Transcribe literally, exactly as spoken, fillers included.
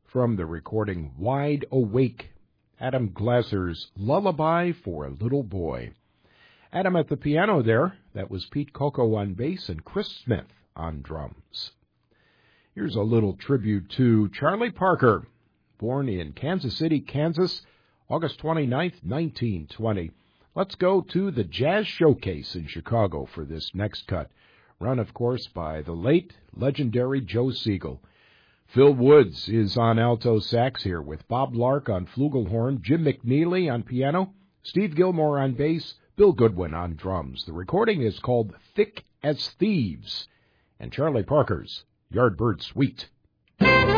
from the recording Wide Awake, Adam Glasser's Lullaby for a Little Boy. Adam at the piano there. That was Pete Coco on bass and Chris Smith on drums. Here's a little tribute to Charlie Parker, born in Kansas City, Kansas, August twenty-ninth, nineteen twenty. Let's go to the Jazz Showcase in Chicago for this next cut, run, of course, by the late, legendary Joe Siegel. Phil Woods is on alto sax here with Bob Lark on flugelhorn, Jim McNeely on piano, Steve Gilmore on bass, Bill Goodwin on drums. The recording is called Thick as Thieves, and Charlie Parker's Yardbird Suite.